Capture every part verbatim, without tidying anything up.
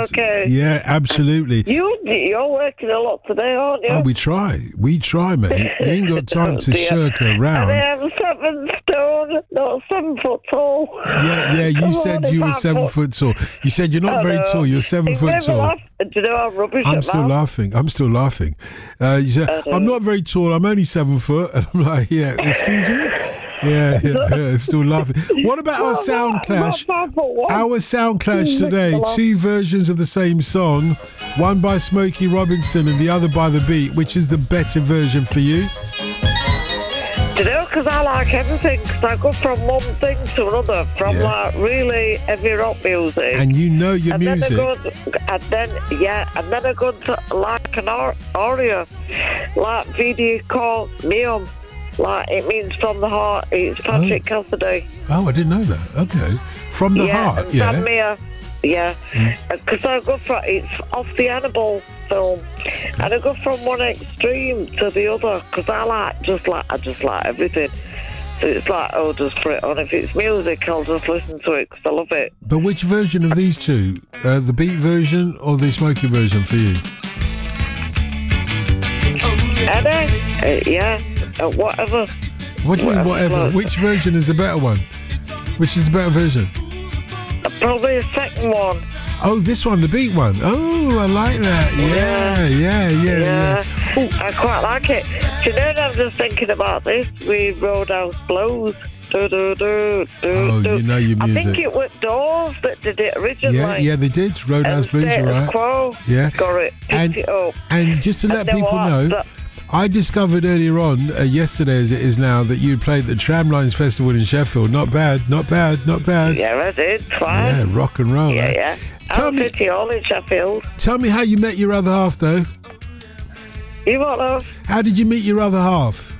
okay? Yeah, absolutely. You, you're working a lot today, aren't you? Oh, we try. We try, mate. You ain't got time to Oh, shirk And around. I'm seven stone, not seven foot tall. Yeah, yeah, you Come said on, you if were I'm seven foot- foot tall. You said you're not I very know. tall. You're seven It foot made me tall. laugh. Do you know I'm rubbish I'm at still math? laughing. I'm still laughing. Uh, you said, I know. I'm not very tall. I'm only seven foot. And I'm like, yeah, excuse me? Yeah, yeah, yeah, still laughing. What about our Well, sound not- clash? not five foot one. Our sound clash Mm, today, makes me laugh. two versions of the same song, one by Smokey Robinson and the other by The Beat. Which is the better version for you? Do you know, because I like everything, because I go from one thing to another, from Yeah. like really heavy rock music. And you know your and music. Then I go, and then, yeah, and then I go to like an or- aria, like video called Meum. Like, it means from the heart. It's Patrick Cassidy. Oh, I didn't know that. Okay. From the yeah, heart, and yeah. Sam Mayer. Yeah, because I go from, it's off the Hannibal film, and I go from one extreme to the other, because I like, just like, I just like everything. So it's like, oh, just put it on. If it's music, I'll just listen to it, because I love it. But which version of these two? Uh, the Beat version or the Smokey version for you? And uh, yeah, uh, whatever. What do you mean, Whatever. whatever? Which version is the better one? Which is the better version? Probably a second one. Oh, this one, the Beat one. Oh, I like that. Yeah, yeah, yeah, yeah. Yeah, Oh, I quite like it. Do you know, I'm just thinking about this. We Roadhouse Blues. Do, do, do, do, Oh, do. you know your I think music. it was Doors that did it originally. yeah, yeah, they did. Roadhouse And Blues, Status you're right. Quo Yeah. got it. Picked And, it up. and just to let And then people what? know, The- I discovered earlier on, uh, yesterday as it is now, that you played the Tramlines Festival in Sheffield. Not bad, not bad, not bad. Yeah, I did. Fine. Yeah, rock and roll. Yeah, eh? yeah. Tell I'll me- City Hall in Sheffield. Tell me how you met your other half, though. You what, love? How did you meet your other half?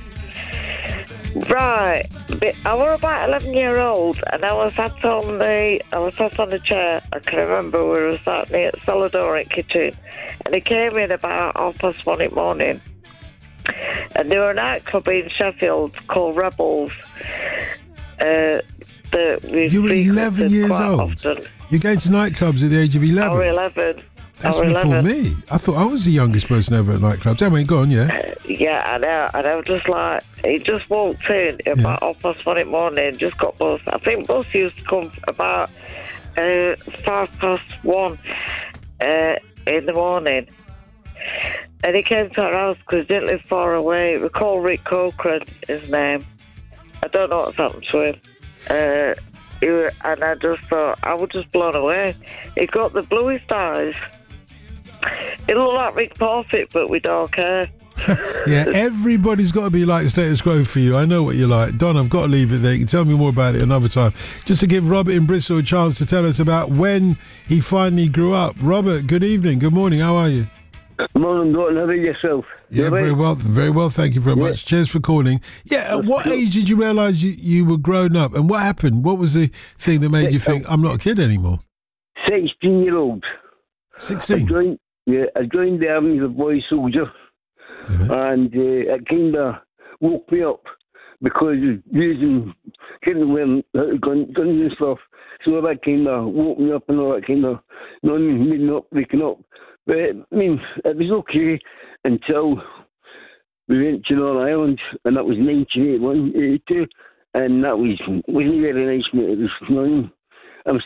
Right. But I was about eleven year old, and I was sat on the I was sat on the chair. I can remember we were sat near Celador kitchen, and he came in about half past one in the morning. And there were a nightclub in Sheffield called Rebels. Uh, that we You were frequented eleven years quite old. often. You're going to nightclubs at the age of I was eleven. eleven. That's I was before eleven. me. I thought I was the youngest person ever at nightclubs. Anyway, go on, yeah. Yeah, I know. And I was just like, he just walked in about half past one in the morning, just got bus. I think bus used to come about uh, five past one uh, in the morning. And he came to our house because he didn't live far away. We call Rick Cochran, his name. I don't know what's happened to him. Uh, he were, and I just thought, I was just blown away. He got the bluest eyes. He looked like Rick Parfitt, but with dark hair. Yeah, everybody's got to be like Status Quo for you. I know what you're like. Don, I've got to leave it there. You can tell me more about it another time. Just to give Robert in Bristol a chance to tell us about when he finally grew up. Robert, good evening. Good morning. How are you? Morning, Dalton. How about yourself? Yeah, You very right? well. Very well. Thank you very Yeah. much. Cheers for calling. Yeah, at what age did you realise you, you were grown up? And what happened? What was the thing that made you think, I'm not a kid anymore? sixteen year old. I sixteen? joined, yeah, I joined the army as a boy soldier, Yeah. and uh, it kind of woke me up because using kind of wearing guns, guns and stuff. So that kind of woke me up and all that kind of, you know, made me up, waking up. But I mean, it was okay until we went to Northern Ireland, and that was nineteen eighty-one, eighty-two, and that was wasn't very nice, mate. It was, you know,